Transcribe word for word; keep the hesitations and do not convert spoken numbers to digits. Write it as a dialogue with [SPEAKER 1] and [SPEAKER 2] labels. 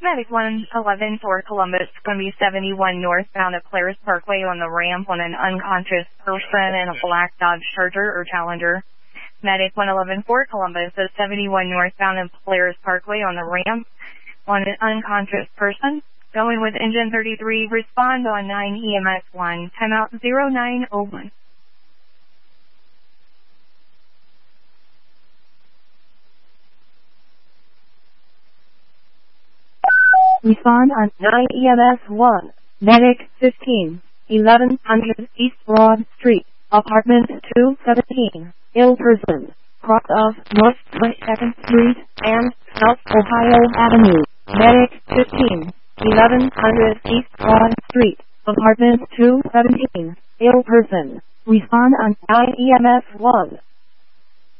[SPEAKER 1] Medic one eleven for Columbus, going to be seventy-one northbound at Polaris Parkway on the ramp on an unconscious person in a black Dodge Charger or Challenger. Medic one eleven for Columbus is seventy-one northbound at Polaris Parkway on the ramp on an unconscious person. Going with engine thirty-three, respond on nine E M S one, timeout zero nine oh one.
[SPEAKER 2] Respond on nine E M S one. Medic fifteen, eleven hundred East Broad Street, Apartment two seventeen, ill person, cross of North twenty-second Street and South Ohio Avenue. Medic fifteen, eleven hundred East Broad Street, Apartment two seventeen, ill person. Respond on nine E M S one.